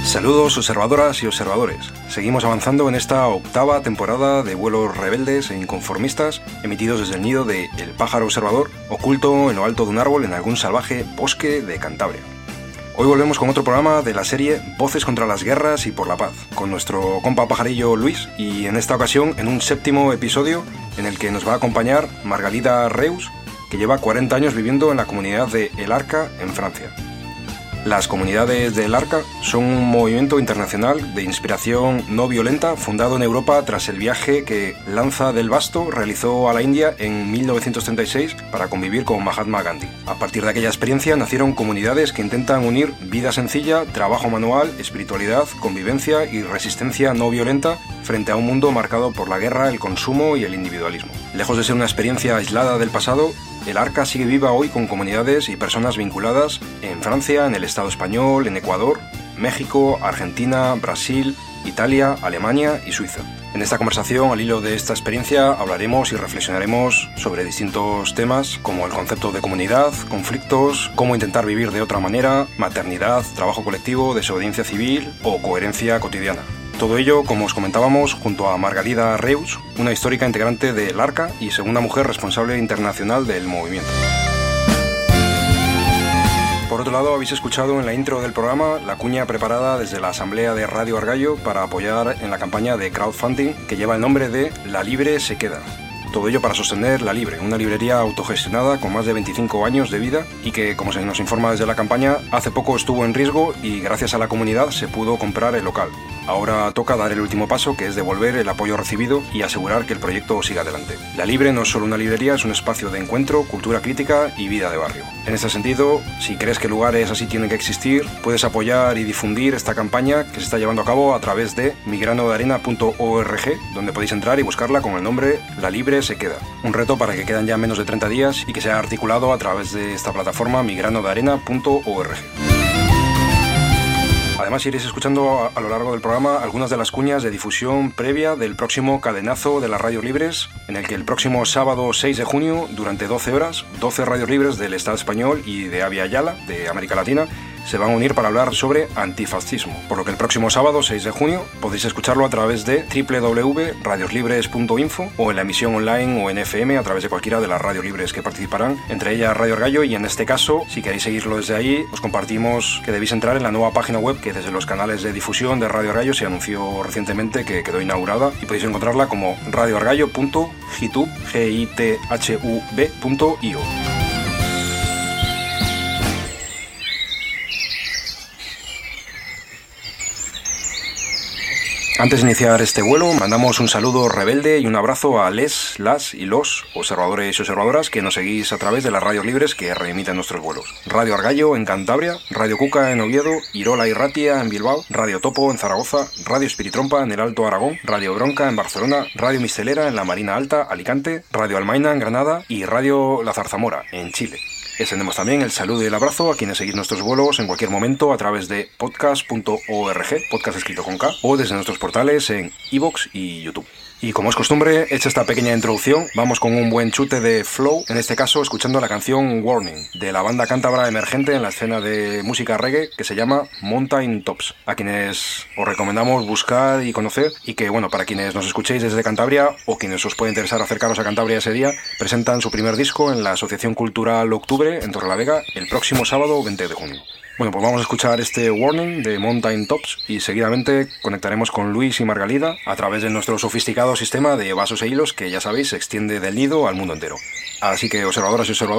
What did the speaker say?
Saludos observadoras y observadores. Seguimos avanzando en esta octava temporada de vuelos rebeldes e inconformistas emitidos desde el nido de El Pájaro Observador, oculto en lo alto de un árbol en algún salvaje bosque de Cantabria. Hoy volvemos con otro programa de la serie Voces contra las guerras y por la paz, con nuestro compa pajarillo Luis, y en esta ocasión en un séptimo episodio en el que nos va a acompañar Margalida Reus, que lleva 40 años viviendo en la comunidad de El Arca, en Francia. Las comunidades de El Arca son un movimiento internacional de inspiración no violenta fundado en Europa tras el viaje que Lanza del Basto realizó a la India en 1936 para convivir con Mahatma Gandhi. A partir de aquella experiencia nacieron comunidades que intentan unir vida sencilla, trabajo manual, espiritualidad, convivencia y resistencia no violenta frente a un mundo marcado por la guerra, el consumo y el individualismo. Lejos de ser una experiencia aislada del pasado, El Arca sigue viva hoy con comunidades y personas vinculadas en Francia, en el Estado español, en Ecuador, México, Argentina, Brasil, Italia, Alemania y Suiza. En esta conversación, al hilo de esta experiencia, hablaremos y reflexionaremos sobre distintos temas como el concepto de comunidad, conflictos, cómo intentar vivir de otra manera, maternidad, trabajo colectivo, desobediencia civil o coherencia cotidiana. Todo ello, como os comentábamos, junto a Margalida Reus, una histórica integrante de El Arca y segunda mujer responsable internacional del movimiento. Por otro lado, habéis escuchado en la intro del programa la cuña preparada desde la Asamblea de Radio Argallo para apoyar en la campaña de crowdfunding que lleva el nombre de La Libre se queda. Todo ello para sostener La Libre, una librería autogestionada con más de 25 años de vida y que, como se nos informa desde la campaña, hace poco estuvo en riesgo y gracias a la comunidad se pudo comprar el local. Ahora toca dar el último paso, que es devolver el apoyo recibido y asegurar que el proyecto siga adelante. La Libre no es solo una librería, es un espacio de encuentro, cultura crítica y vida de barrio. En este sentido, si crees que lugares así tienen que existir, puedes apoyar y difundir esta campaña que se está llevando a cabo a través de migranodearena.org, donde podéis entrar y buscarla con el nombre La Libre se queda. Un reto para que quedan ya menos de 30 días y que se ha articulado a través de esta plataforma migranodearena.org. Además, iréis escuchando a lo largo del programa algunas de las cuñas de difusión previa del próximo cadenazo de las radios libres, en el que el próximo sábado 6 de junio, durante 12 horas, 12 radios libres del Estado español y de Avia Yala, de América Latina, se van a unir para hablar sobre antifascismo, por lo que el próximo sábado 6 de junio podéis escucharlo a través de www.radioslibres.info o en la emisión online o en FM a través de cualquiera de las radios libres que participarán, entre ellas Radio Argallo, y en este caso, si queréis seguirlo desde ahí, os compartimos que debéis entrar en la nueva página web que desde los canales de difusión de Radio Argallo se anunció recientemente que quedó inaugurada y podéis encontrarla como radioargallo.github.io. Antes de iniciar este vuelo, mandamos un saludo rebelde y un abrazo a las y los observadores y observadoras que nos seguís a través de las radios libres que reemiten nuestros vuelos. Radio Argallo en Cantabria, Radio Cuca en Oviedo, Irola y Ratia en Bilbao, Radio Topo en Zaragoza, Radio Espiritrompa en el Alto Aragón, Radio Bronca en Barcelona, Radio Mistelera en la Marina Alta, Alicante, Radio Almaina en Granada y Radio La Zarzamora en Chile. Extendemos también el saludo y el abrazo a quienes seguís nuestros vuelos en cualquier momento a través de podcast.org, podcast escrito con K, o desde nuestros portales en iVoox y YouTube. Y como es costumbre, hecha esta pequeña introducción, vamos con un buen chute de flow, en este caso escuchando la canción Warning, de la banda cántabra emergente en la escena de música reggae que se llama Mountain Tops, a quienes os recomendamos buscar y conocer, y que, bueno, para quienes nos escuchéis desde Cantabria o quienes os puede interesar acercaros a Cantabria ese día, presentan su primer disco en la Asociación Cultural Octubre en Torrelavega el próximo sábado 20 de junio. Bueno, pues vamos a escuchar este Warning de Mountain Tops y seguidamente conectaremos con Luis y Margalida a través de nuestro sofisticado sistema de vasos e hilos que, ya sabéis, se extiende del nido al mundo entero. Así que, observadoras y observadores,